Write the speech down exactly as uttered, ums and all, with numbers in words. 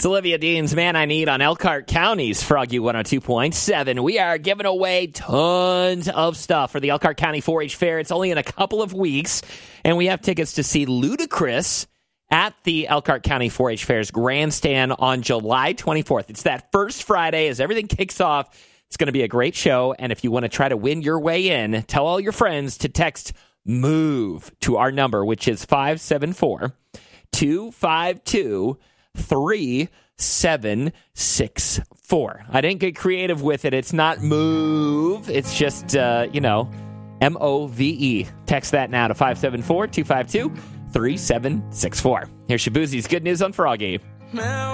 It's Olivia Dean's Man I Need on Elkhart County's Froggy one oh two point seven. We are giving away tons of stuff for the Elkhart County four H Fair. It's only in a couple of weeks, and we have tickets to see Ludacris at the Elkhart County four H Fair's grandstand on July twenty-fourth. It's that first Friday as everything kicks off. It's going to be a great show, and if you want to try to win your way in, tell all your friends to text MOVE to our number, which is five seven four, two five two, three seven six four. I didn't get creative with it. It's not move. It's just, uh, you know, M O V E. Text that now to five seven four, two five two, three seven six four. Here's Shabuzi's Good News on Froggy.